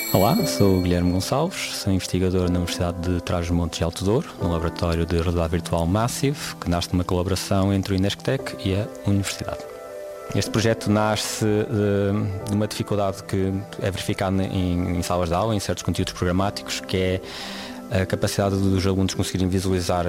Olá, sou o Guilherme Gonçalves, sou investigador na Universidade de Trás-os-Montes e Alto Douro, no laboratório de realidade virtual Massive, que nasce de uma colaboração entre o Inesctec e a Universidade. Este projeto nasce de uma dificuldade que é verificada em salas de aula, em certos conteúdos programáticos, que é a capacidade dos alunos conseguirem visualizar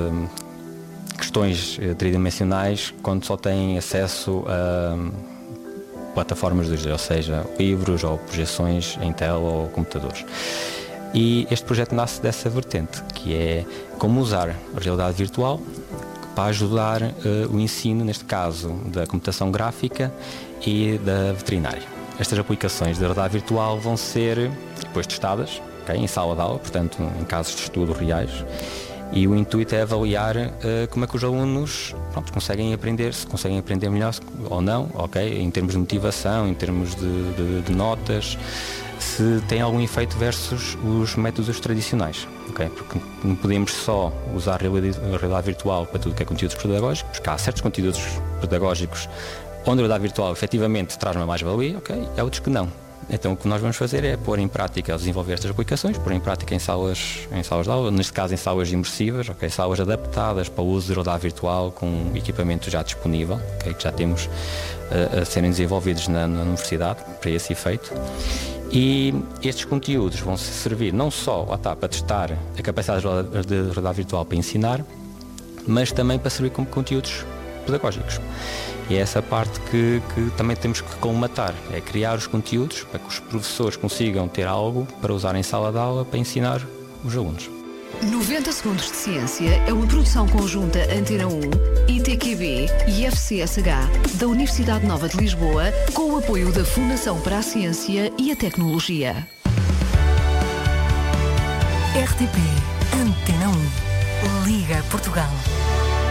questões tridimensionais quando só têm acesso a plataformas 2D, ou seja, livros ou projeções em tela ou computadores. E este projeto nasce dessa vertente, que é como usar a realidade virtual para ajudar o ensino, neste caso, da computação gráfica e da veterinária. Estas aplicações da realidade virtual vão ser depois testadas, em sala de aula, portanto, em casos de estudo reais, e o intuito é avaliar como é que os alunos conseguem aprender, se conseguem aprender melhor ou não, em termos de motivação, em termos de notas, se tem algum efeito versus os métodos tradicionais, porque não podemos só usar a realidade virtual para tudo que é conteúdos pedagógicos, porque há certos conteúdos pedagógicos onde a realidade virtual efetivamente traz uma mais-valia, e há outros que não. Então o que nós vamos fazer é pôr em prática, desenvolver estas aplicações, pôr em prática em salas de aula, neste caso em salas imersivas, salas adaptadas para o uso de realidade virtual com equipamento já disponível, que já temos a serem desenvolvidos na universidade para esse efeito. E estes conteúdos vão servir não só para testar a capacidade de realidade virtual para ensinar, mas também para servir como conteúdos pedagógicos. E é essa parte que também temos que colmatar, é criar os conteúdos para que os professores consigam ter algo para usar em sala de aula para ensinar os alunos. 90 Segundos de Ciência é uma produção conjunta Antena 1, ITQB e FCSH da Universidade Nova de Lisboa, com o apoio da Fundação para a Ciência e a Tecnologia. RTP Antena 1. Liga Portugal.